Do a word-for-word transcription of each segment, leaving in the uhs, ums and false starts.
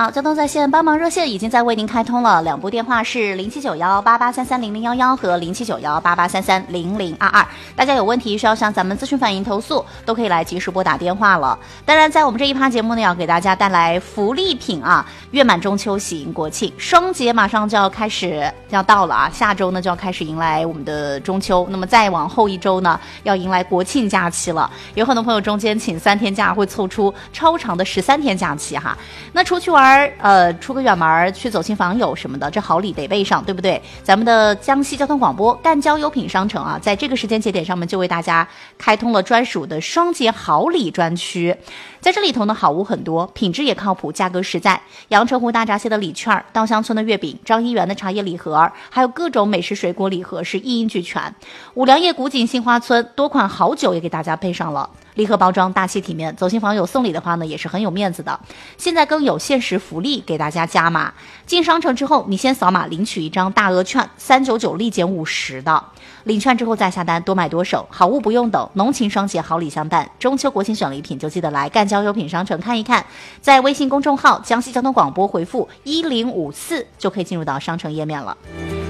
好，交通在线帮忙热线已经在为您开通了，两部电话是零七九幺八八三三零零幺幺和零七九幺八八三三零零二二。大家有问题需要向咱们咨询反映投诉，都可以来及时拨打电话了。当然，在我们这一趴节目呢，要给大家带来福利品啊！月满中秋，喜迎国庆，双节马上就要开始要到了啊！下周呢就要开始迎来我们的中秋，那么再往后一周呢，要迎来国庆假期了。有很多朋友中间请三天假，会凑出超长的十三天假期哈。那出去玩。呃，出个远门去走亲访友什么的，这好礼得备上，对不对？咱们的江西交通广播赣交优品商城啊，在这个时间节点上面就为大家开通了专属的双节好礼专区。在这里头呢，好物很多，品质也靠谱，价格实在。阳澄湖大闸蟹的礼券，稻香村的月饼，张一元的茶叶礼盒，还有各种美食水果礼盒是一应俱全。五粮液古井杏花村多款好酒也给大家配上了。礼盒包装大气体面，走亲访友送礼的话呢，也是很有面子的。现在更有限时福利给大家加码，进商城之后，你先扫码领取一张大额券，三九九立减五十的，领券之后再下单，多买多省，好物不用等，浓情双节好礼相伴，中秋国庆选礼品就记得来赣交优品商城看一看，在微信公众号江西交通广播回复一零五四就可以进入到商城页面了。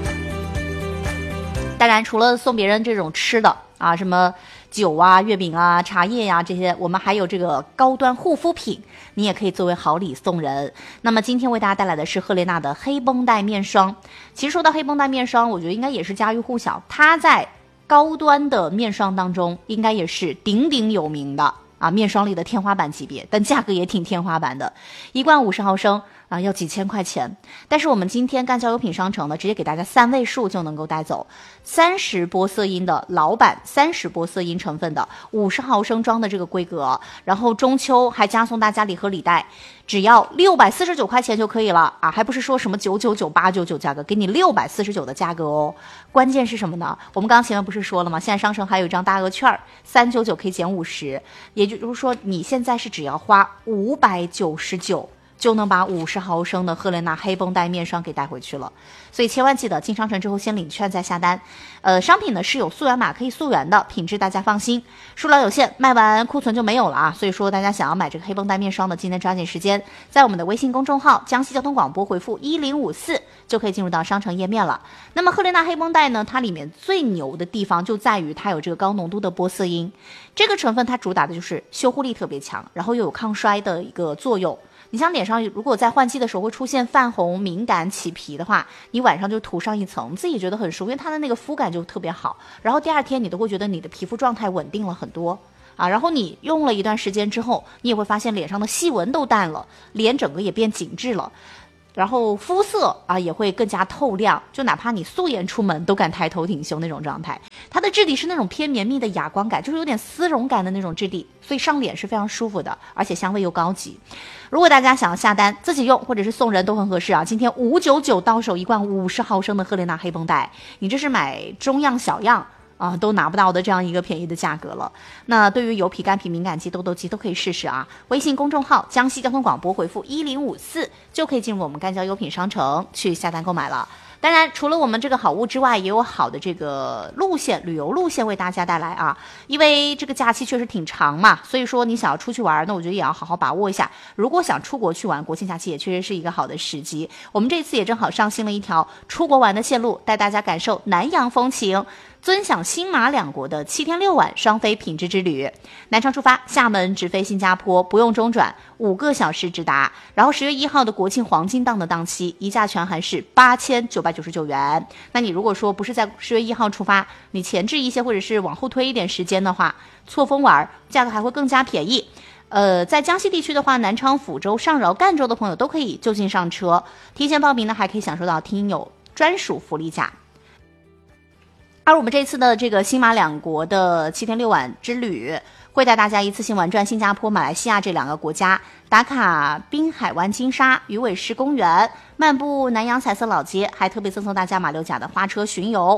当然，除了送别人这种吃的啊，什么酒啊、月饼啊、茶叶呀、啊、这些，我们还有这个高端护肤品，你也可以作为好礼送人。那么今天为大家带来的是赫莲娜的黑绷带面霜。其实说到黑绷带面霜，我觉得应该也是家喻户晓，它在高端的面霜当中应该也是鼎鼎有名的啊，面霜里的天花板级别，但价格也挺天花板的，一罐五十毫升啊，要几千块钱。但是我们今天赣交优品商城呢，直接给大家三位数就能够带走，三十玻色因的老版，三十玻色因成分的五十毫升装的这个规格，然后中秋还加送大家礼盒礼袋，只要六百四十九块钱就可以了啊，还不是说什么九九九八九九价格，给你六百四十九的价格哦。关键是什么呢？我们刚刚前面不是说了吗？现在商城还有一张大额券，三九九可以减五十，也就是说你现在是只要花五百九十九。就能把五十毫升的赫莲娜黑绷带面霜给带回去了，所以千万记得进商城之后先领券再下单。呃，商品呢是有溯源码可以溯源的，品质大家放心，数量有限，卖完库存就没有了啊。所以说大家想要买这个黑绷带面霜的，今天抓紧时间，在我们的微信公众号江西交通广播回复一零五四就可以进入到商城页面了。那么赫莲娜黑绷带呢，它里面最牛的地方就在于它有这个高浓度的玻色因，这个成分它主打的就是修护力特别强，然后又有抗衰的一个作用。你像脸上如果在换季的时候会出现泛红、敏感、起皮的话，你晚上就涂上一层，自己觉得很舒服，因为它的那个肤感就特别好，然后第二天你都会觉得你的皮肤状态稳定了很多啊。然后你用了一段时间之后，你也会发现脸上的细纹都淡了，脸整个也变紧致了，然后肤色啊也会更加透亮，就哪怕你素颜出门都敢抬头挺胸那种状态。它的质地是那种偏绵密的哑光感，就是有点丝绒感的那种质地，所以上脸是非常舒服的，而且香味又高级。如果大家想要下单自己用或者是送人都很合适啊，今天五百九十九到手一罐五十毫升的赫莲娜黑绷带，你这是买中样小样啊都拿不到的这样一个便宜的价格了。那对于油皮、干皮、敏感肌、痘痘肌都可以试试啊。微信公众号江西交通广播回复一零五四就可以进入我们赣交优品商城去下单购买了。当然除了我们这个好物之外，也有好的这个路线旅游路线为大家带来啊。因为这个假期确实挺长嘛，所以说你想要出去玩，那我觉得也要好好把握一下。如果想出国去玩，国庆假期也确实是一个好的时机。我们这次也正好上新了一条出国玩的线路，带大家感受南洋风情，尊享新马两国的七天六晚双飞品质之旅。南昌出发，厦门直飞新加坡，不用中转，五个小时直达。然后十月一号的国庆黄金档的档期，一价全含是八千九百九十九元。那你如果说不是在十月一号出发，你前置一些或者是往后推一点时间的话，错峰玩价格还会更加便宜。呃，在江西地区的话，南昌、抚州、上饶、赣州的朋友都可以就近上车，提前报名呢还可以享受到听友专属福利价。而我们这次的这个新马两国的七天六晚之旅，会带大家一次性玩转新加坡、马来西亚这两个国家，打卡滨海湾金沙、鱼尾狮公园，漫步南洋彩色老街，还特别赠送大家马六甲的花车巡游。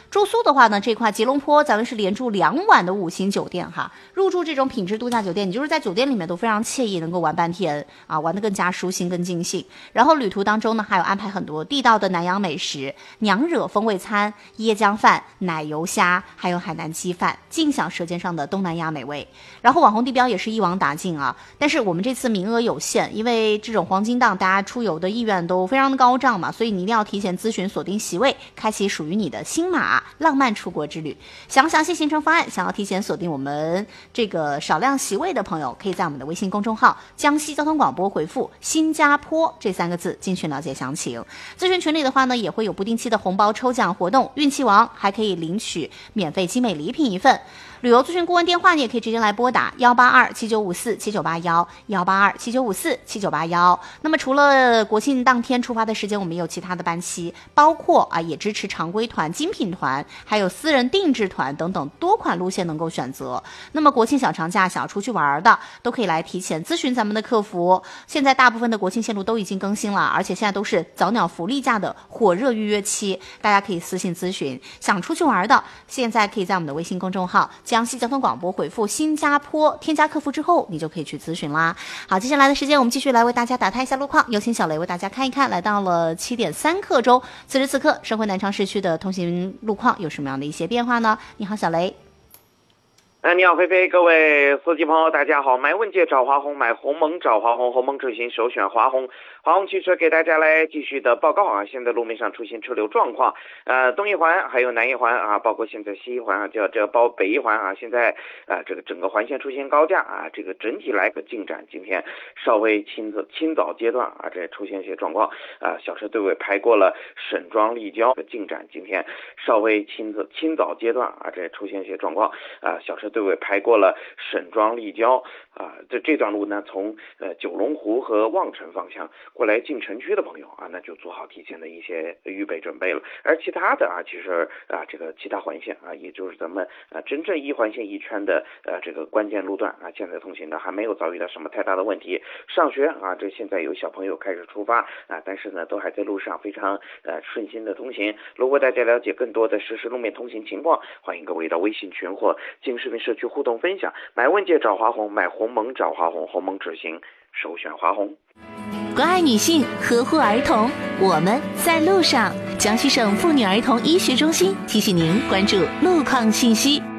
住宿的话呢，这块吉隆坡咱们是连住两晚的五星酒店哈，入住这种品质度假酒店，你就是在酒店里面都非常惬意，能够玩半天啊，玩得更加舒心更尽兴。然后旅途当中呢，还有安排很多地道的南洋美食，娘惹风味餐、椰浆饭、奶油虾，还有海南鸡饭，尽享舌尖上的东南亚美味。然后网红地标也是一网打尽啊，但是我们这次名额有限，因为这种黄金档大家出游的意愿都非常的高涨嘛，所以你一定要提前咨询锁定席位，开启属于你的新马浪漫出国之旅。想详细行程方案，想要提前锁定我们这个少量席位的朋友，可以在我们的微信公众号江西交通广播回复新加坡这三个字进去了解详情。咨询群里的话呢，也会有不定期的红包抽奖活动，运气王还可以领取免费精美礼品一份。旅游咨询顾问电话你也可以直接来拨打幺八二七九五四七九八幺幺八二七九五四七九八幺。那么除了国庆当天出发的时间，我们也有其他的班期，包括啊也支持常规团、精品团，还有私人定制团等等多款路线能够选择。那么国庆小长假想要出去玩的，都可以来提前咨询咱们的客服。现在大部分的国庆线路都已经更新了，而且现在都是早鸟福利价的火热预约期，大家可以私信咨询。想出去玩的，现在可以在我们的微信公众号江西交通广播回复新加坡，添加客服之后你就可以去咨询啦。好，接下来的时间我们继续来为大家打探一下路况，有请小雷为大家看一看，来到了七点三刻钟，此时此刻生活南昌市区的通行路况有什么样的一些变化呢？你好小雷。 哎，你好，菲菲，各位司机朋友，大家好！买问界找华虹，买鸿蒙找华虹，鸿蒙出行首选华虹。华虹汽车给大家来继续的报告啊，现在路面上出现车流状况，呃，东一环还有南一环啊，包括现在西一环啊，叫这包北一环啊，现在啊这个整个环线出现高架啊，这个整体来个进展，今天稍微清早清早阶段啊，这出现一些状况啊，小车队尾排过了沈庄立交的进展，今天稍微清早清早阶段啊，这出现一些状况啊，小车队尾排过了沈庄立交啊，这这段路呢，从呃九龙湖和望城方向过来进城区的朋友啊，那就做好提前的一些预备准备了。而其他的啊，其实啊，这个其他环线啊，也就是咱们啊真正一环线一圈的呃这个关键路段啊，现在通行呢还没有遭遇到什么太大的问题。上学啊，这现在有小朋友开始出发啊，但是呢，都还在路上非常呃顺心的通行。如果大家了解更多的实时路面通行情况，欢迎各位到微信群或经视频社区互动分享。买问界找华虹，买鸿蒙找华虹，鸿蒙执行首选华虹。 关爱女性，呵护儿童，我们在路上。江西省妇女儿童医学中心提醒您关注路况信息。